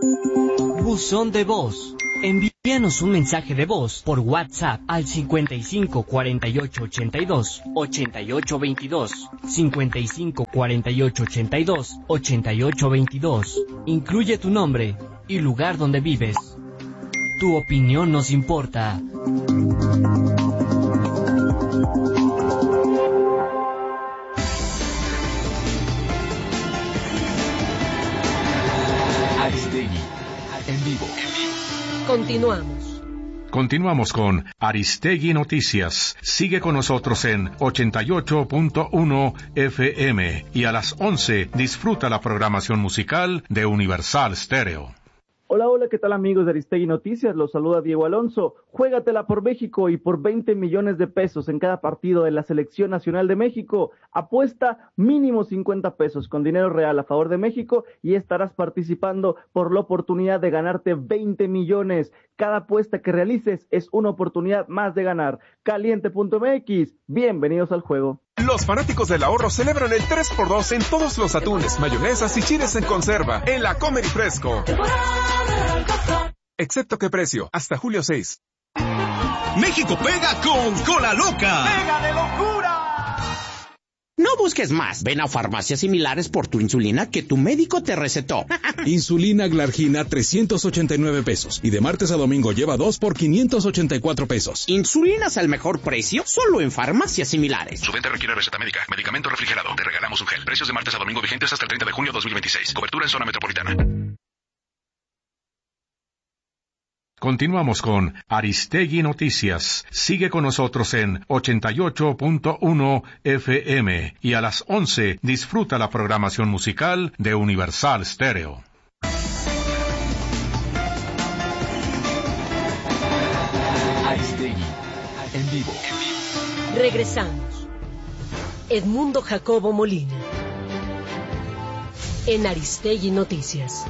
Buzón de voz. Envíanos un mensaje de voz por WhatsApp al 55 48 82 88 22. 55 48 82 88 22. Incluye tu nombre y lugar donde vives. Tu opinión nos importa. Aristegui, en vivo. Continuamos con Aristegui Noticias. Sigue con nosotros en 88.1 FM y a las 11 disfruta la programación musical de Universal Stereo. Hola, ¿qué tal amigos de Aristegui Noticias? Los saluda Diego Alonso. Juégatela por México y por 20 millones de pesos en cada partido de la Selección Nacional de México. Apuesta mínimo 50 pesos con dinero real a favor de México y estarás participando por la oportunidad de ganarte 20 millones. Cada apuesta que realices es una oportunidad más de ganar. Caliente.mx, bienvenidos al juego. Los fanáticos del ahorro celebran el 3x2 en todos los atunes, mayonesas y chiles en conserva en la Comer y Fresco. Excepto qué precio, hasta julio 6. México pega con Cola Loca. ¡Pega de locura! No busques más. Ven a farmacias similares por tu insulina que tu médico te recetó. Insulina Glargina 389 pesos. Y de martes a domingo lleva 2 por 584 pesos. Insulinas al mejor precio solo en farmacias similares. Su venta requiere receta médica. Medicamento refrigerado. Te regalamos un gel. Precios de martes a domingo vigentes hasta el 30 de junio de 2026. Cobertura en zona metropolitana. Continuamos con Aristegui Noticias. Sigue con nosotros en 88.1 FM y a las 11 disfruta la programación musical de Universal Stereo. Aristegui, en vivo. Regresamos. Edmundo Jacobo Molina. En Aristegui Noticias.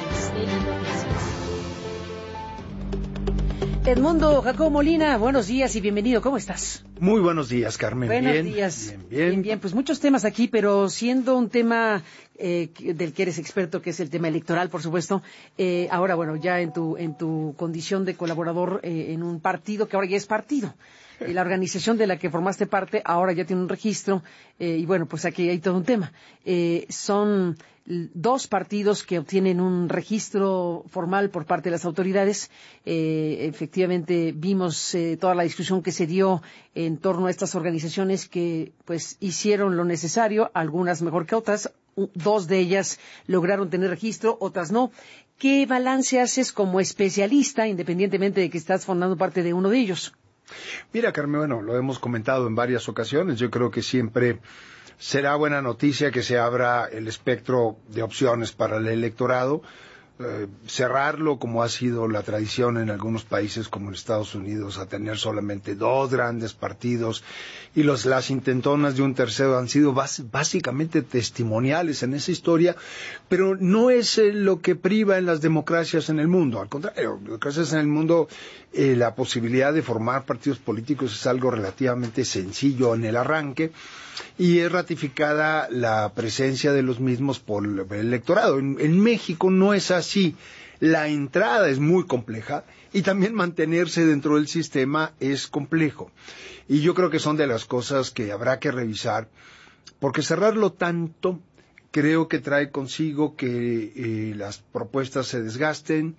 Edmundo Jacobo Molina, buenos días y bienvenido. ¿Cómo estás? Muy buenos días, Carmen. Buenos días. Bien. Pues muchos temas aquí, pero siendo un tema del que eres experto, que es el tema electoral, por supuesto. Ahora, bueno, ya en tu condición de colaborador en un partido que ahora ya es partido. La organización de la que formaste parte ahora ya tiene un registro y bueno, pues aquí hay todo un tema. Son 2 partidos que obtienen un registro formal por parte de las autoridades. Efectivamente vimos toda la discusión que se dio en torno a estas organizaciones que pues hicieron lo necesario, algunas mejor que otras. 2 de ellas lograron tener registro, otras no. ¿Qué balance haces como especialista, independientemente de que estás formando parte de uno de ellos? Mira, Carmen, bueno, lo hemos comentado en varias ocasiones. Yo creo que siempre será buena noticia que se abra el espectro de opciones para el electorado. Cerrarlo, como ha sido la tradición en algunos países como en Estados Unidos, a tener solamente 2 grandes partidos y las intentonas de un tercero han sido básicamente testimoniales en esa historia, pero no es lo que priva en las democracias en el mundo. Al contrario, democracias en el mundo, la posibilidad de formar partidos políticos es algo relativamente sencillo en el arranque y es ratificada la presencia de los mismos por el electorado. En México no es así. La entrada es muy compleja y también mantenerse dentro del sistema es complejo. Y yo creo que son de las cosas que habrá que revisar, porque cerrarlo tanto creo que trae consigo que las propuestas se desgasten,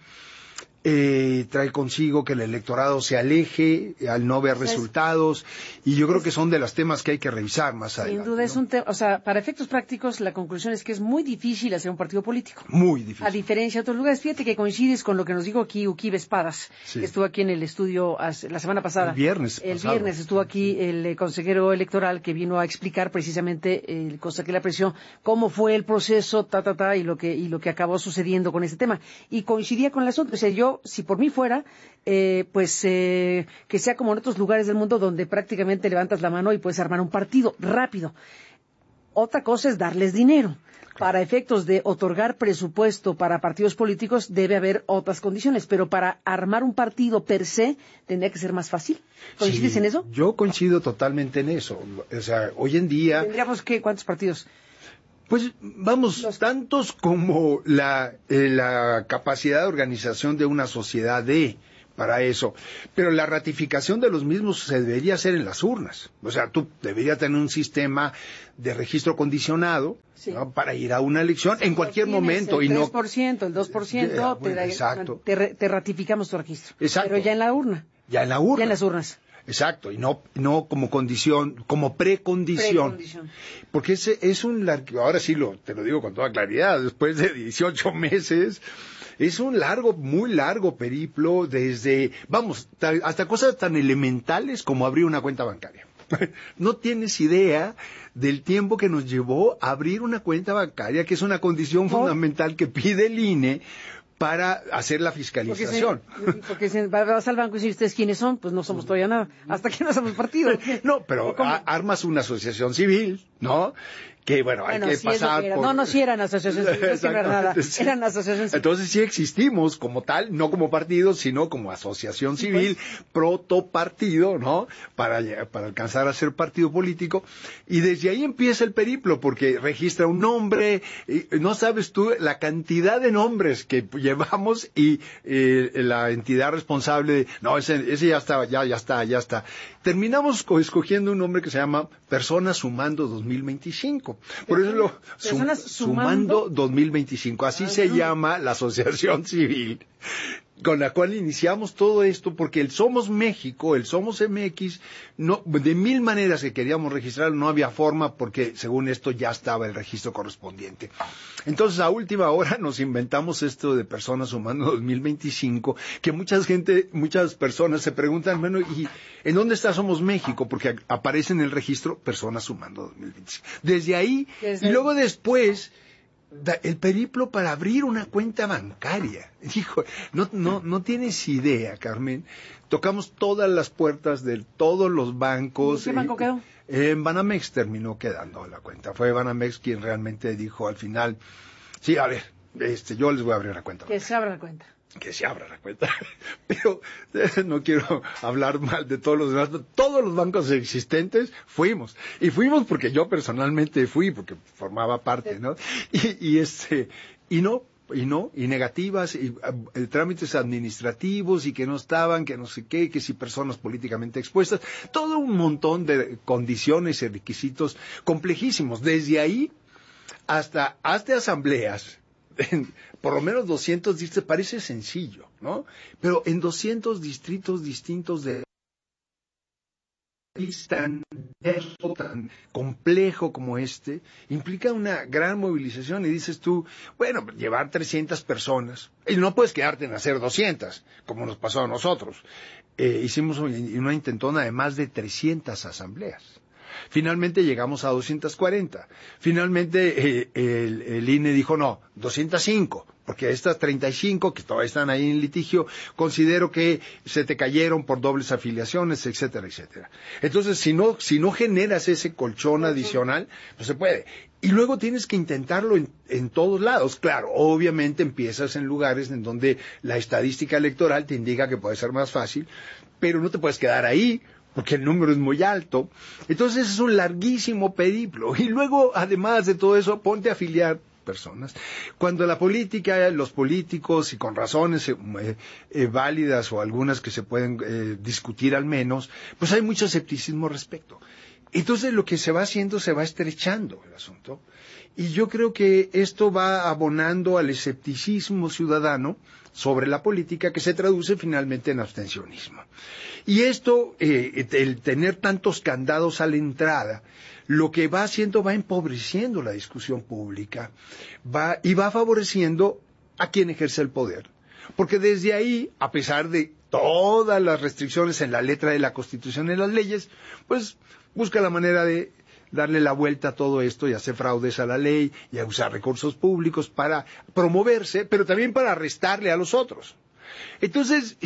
trae consigo que el electorado se aleje al no ver resultados, y yo creo que son de los temas que hay que revisar más adelante. Sin duda es un tema, o sea, para efectos prácticos la conclusión es que es muy difícil hacer un partido político. Muy difícil. A diferencia de otros lugares. Fíjate que coincides con lo que nos dijo aquí Uquibe Espadas, que estuvo aquí en el estudio la semana pasada. El viernes estuvo aquí el consejero electoral que vino a explicar precisamente, cosa que le apreció, cómo fue el proceso, y lo que acabó sucediendo con este tema. Y coincidía con el asunto. O sea, yo, si por mí fuera, que sea como en otros lugares del mundo donde prácticamente levantas la mano y puedes armar un partido rápido. Otra cosa es darles dinero. Para efectos de otorgar presupuesto para partidos políticos debe haber otras condiciones, pero para armar un partido per se tendría que ser más fácil. ¿Coincides en eso? Yo coincido totalmente en eso. O sea, hoy en día... ¿Tendríamos cuántos partidos? Pues vamos, tantos como la capacidad de organización de una sociedad para eso. Pero la ratificación de los mismos se debería hacer en las urnas. O sea, tú deberías tener un sistema de registro condicionado, sí, ¿no?, para ir a una elección en cualquier momento. El 3%, y no... el 2%, bueno, exacto, te ratificamos tu registro. Exacto. Pero ya en la urna. Ya en la urna. Ya en las urnas. Exacto, y no como condición, como precondición. Porque es un ahora sí te lo digo con toda claridad, después de 18 meses, es un muy largo periplo desde, hasta cosas tan elementales como abrir una cuenta bancaria. No tienes idea del tiempo que nos llevó a abrir una cuenta bancaria, que es una condición fundamental que pide el INE para hacer la fiscalización. Porque vas al banco y si ustedes quiénes son, pues no somos todavía nada, hasta que no somos partido. No, pero armas una asociación civil, ¿no? Que hay que pasar por... sí eran asociaciones civiles, no era nada, sí. Eran asociaciones civiles. Entonces sí existimos como tal, no como partido, sino como asociación civil, pues, protopartido, ¿no? Para alcanzar a ser partido político, y desde ahí empieza el periplo, porque registra un nombre, y no sabes tú la cantidad de nombres que llevamos, y la entidad responsable, ese ya está. Terminamos escogiendo un nombre que se llama Personas Sumando 2025. Por eso Sumando 2025, así se llama la asociación civil con la cual iniciamos todo esto, porque el Somos México, el Somos MX, de mil maneras que queríamos registrar, no había forma, porque según esto ya estaba el registro correspondiente. Entonces, a última hora nos inventamos esto de Personas Sumando 2025, que muchas personas se preguntan, bueno, ¿y en dónde está Somos México? Porque aparece en el registro Personas Sumando 2025. Desde ahí, y luego después, el periplo para abrir una cuenta bancaria. Hijo, no tienes idea, Carmen. Tocamos todas las puertas de todos los bancos. ¿En qué banco quedó? En Banamex terminó quedando la cuenta. Fue Banamex quien realmente dijo al final, sí, a ver, yo les voy a abrir la cuenta. Que se abra la cuenta. Que se abra la cuenta. Pero no quiero hablar mal de todos los demás. Todos los bancos existentes fuimos. Y fuimos porque yo personalmente fui, porque formaba parte, ¿no? Y negativas, y trámites administrativos, y que no estaban, que no sé qué, que si personas políticamente expuestas. Todo un montón de condiciones y requisitos complejísimos. Desde ahí hasta asambleas. Por lo menos 200 distritos, parece sencillo, ¿no? Pero en 200 distritos distintos de tan complejo como implica una gran movilización, y dices tú, bueno, llevar 300 personas, y no puedes quedarte en hacer 200, como nos pasó a nosotros. Hicimos una intentona de más de 300 asambleas. Finalmente llegamos a 240. Finalmente el INE dijo no, 205, porque estas 35 que todavía están ahí en litigio, considero que se te cayeron por dobles afiliaciones, etcétera, etcétera. Entonces, si no generas ese colchón adicional, no se puede. Y luego tienes que intentarlo en todos lados. Claro, obviamente empiezas en lugares en donde la estadística electoral te indica que puede ser más fácil, pero no te puedes quedar ahí, porque el número es muy alto. Entonces es un larguísimo periplo. Y luego, además de todo eso, ponte a afiliar personas. Cuando la política, los políticos, y con razones válidas o algunas que se pueden discutir al menos, pues hay mucho escepticismo al respecto. Entonces lo que se va haciendo, se va estrechando el asunto. Y yo creo que esto va abonando al escepticismo ciudadano sobre la política, que se traduce finalmente en abstencionismo. Y esto, el tener tantos candados a la entrada, lo que va haciendo, va empobreciendo la discusión pública, y va favoreciendo a quien ejerce el poder. Porque desde ahí, a pesar de todas las restricciones en la letra de la Constitución y en las leyes, pues busca la manera de darle la vuelta a todo esto y hacer fraudes a la ley y a usar recursos públicos para promoverse, pero también para restarle a los otros. Entonces,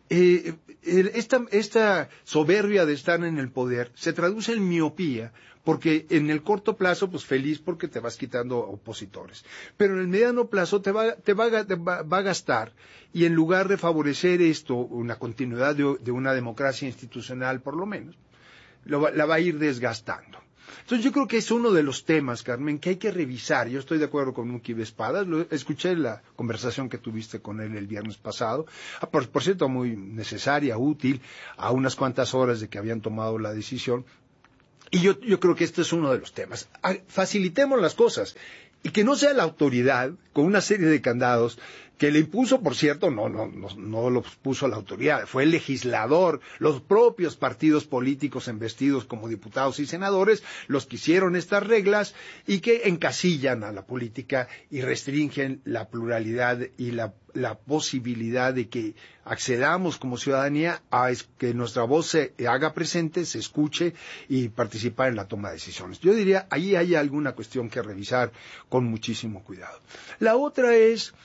esta soberbia de estar en el poder se traduce en miopía, porque en el corto plazo, pues feliz porque te vas quitando opositores, pero en el mediano plazo te va a gastar, y en lugar de favorecer esto, una continuidad de una democracia institucional por lo menos, la va a ir desgastando. Entonces yo creo que es uno de los temas, Carmen, que hay que revisar. Yo estoy de acuerdo con Nuki Espadas, escuché la conversación que tuviste con él el viernes pasado, por cierto, muy necesaria, útil, a unas cuantas horas de que habían tomado la decisión. Y yo creo que este es uno de los temas. Facilitemos las cosas y que no sea la autoridad, con una serie de candados, que le impuso, por cierto, no lo puso la autoridad, fue el legislador, los propios partidos políticos embestidos como diputados y senadores, los que hicieron estas reglas y que encasillan a la política y restringen la pluralidad y la posibilidad de que accedamos como ciudadanía a que nuestra voz se haga presente, se escuche y participar en la toma de decisiones. Yo diría, ahí hay alguna cuestión que revisar con muchísimo cuidado. La otra es